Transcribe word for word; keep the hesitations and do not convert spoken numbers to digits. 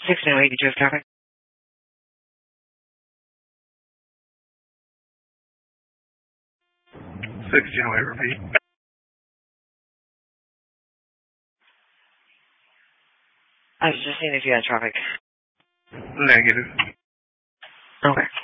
sixteen oh eight, did you have traffic? sixteen oh eight, repeat. I was just seeing if you had traffic. Negative. Okay.